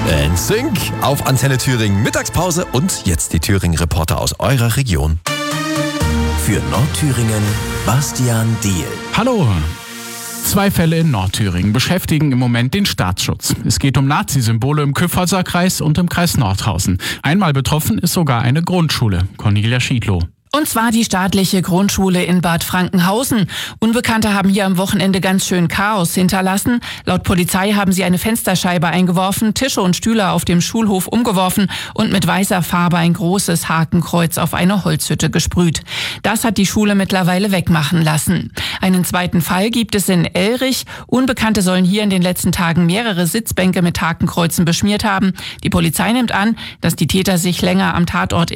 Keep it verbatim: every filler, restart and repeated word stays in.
N Sync auf Antenne Thüringen, Mittagspause und jetzt die Thüringen-Reporter aus eurer Region. Für Nordthüringen, Bastian Diehl. Hallo. Zwei Fälle in Nordthüringen beschäftigen im Moment den Staatsschutz. Es geht um Nazi-Symbole im Kyffhäuser Kreis und im Kreis Nordhausen. Einmal betroffen ist sogar eine Grundschule. Cornelia Schiedlow. Und zwar die staatliche Grundschule in Bad Frankenhausen. Unbekannte haben hier am Wochenende ganz schön Chaos hinterlassen. Laut Polizei haben sie eine Fensterscheibe eingeworfen, Tische und Stühle auf dem Schulhof umgeworfen und mit weißer Farbe ein großes Hakenkreuz auf eine Holzhütte gesprüht. Das hat die Schule mittlerweile wegmachen lassen. Einen zweiten Fall gibt es in Elrich. Unbekannte sollen hier in den letzten Tagen mehrere Sitzbänke mit Hakenkreuzen beschmiert haben. Die Polizei nimmt an, dass die Täter sich länger am Tatort